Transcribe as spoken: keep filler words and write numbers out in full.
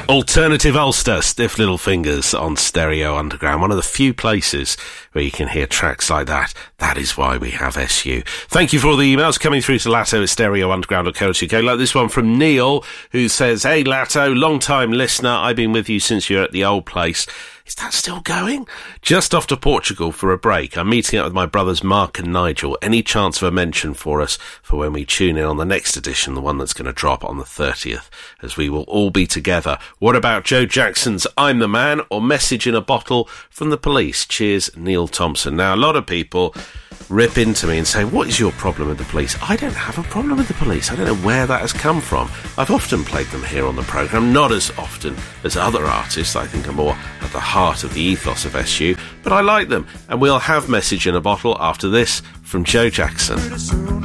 Alternative Ulster, Stiff Little Fingers on Stereo Underground. One of the few places where you can hear tracks like that. That is why we have S U. Thank you for all the emails coming through to Latto at stereo underground dot co dot uk. Like this one from Neil, who says, "Hey Latto, long time listener. I've been with you since you're at the old place. Is that still going? Just off to Portugal for a break. I'm meeting up with my brothers Mark and Nigel. Any chance of a mention for us for when we tune in on the next edition, the one that's going to drop on the thirtieth, as we will all be together. What about Joe Jackson's I'm the Man or Message in a Bottle from the Police? Cheers, Neil Thompson." Now, a lot of people rip into me and say, "What is your problem with the Police?" I don't have a problem with the Police. I don't know where that has come from. I've often played them here on the programme, not as often as other artists I think are more at the heart of the ethos of S U, but I like them, and we'll have Message in a Bottle after this from Joe Jackson.